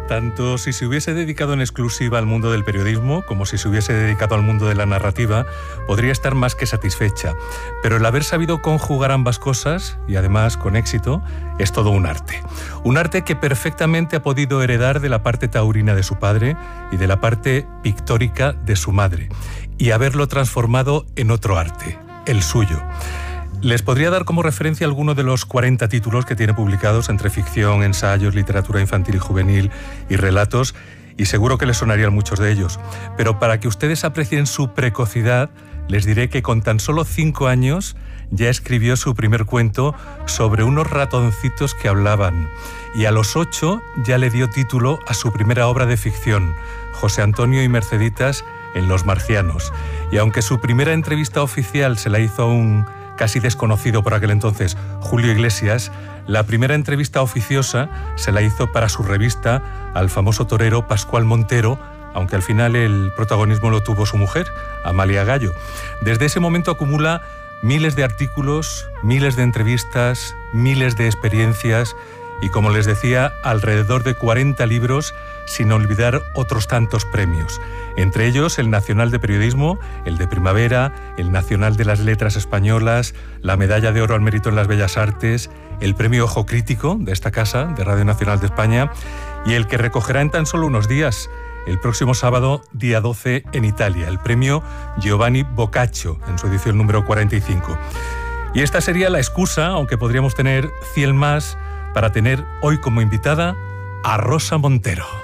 Tanto si se hubiese dedicado en exclusiva al mundo del periodismo como si se hubiese dedicado al mundo de la narrativa, podría estar más que satisfecha. Pero el haber sabido conjugar ambas cosas, y además con éxito, es todo un arte. Un arte que perfectamente ha podido heredar de la parte taurina de su padre y de la parte pictórica de su madre, y haberlo transformado en otro arte, el suyo. Les podría dar como referencia alguno de los 40 títulos que tiene publicados entre ficción, ensayos, literatura infantil y juvenil y relatos, y seguro que les sonarían muchos de ellos. Pero para que ustedes aprecien su precocidad, les diré que con tan solo 5 años ya escribió su primer cuento sobre unos ratoncitos que hablaban, y a los 8 ya le dio título a su primera obra de ficción, José Antonio y Merceditas en Los Marcianos. Y aunque su primera entrevista oficial se la hizo a un casi desconocido por aquel entonces, Julio Iglesias, la primera entrevista oficiosa se la hizo para su revista al famoso torero Pascual Montero, aunque al final el protagonismo lo tuvo su mujer, Amalia Gallo. Desde ese momento acumula miles de artículos, miles de entrevistas, miles de experiencias y, como les decía, alrededor de 40 libros, sin olvidar otros tantos premios. Entre ellos el Nacional de Periodismo, el de Primavera, el Nacional de las Letras Españolas, la Medalla de Oro al Mérito en las Bellas Artes, el Premio Ojo Crítico de esta casa, de Radio Nacional de España, y el que recogerá en tan solo unos días, el próximo sábado, día 12, en Italia, el Premio Giovanni Boccaccio, en su edición número 45. Y esta sería la excusa, aunque podríamos tener 100 más, para tener hoy como invitada a Rosa Montero.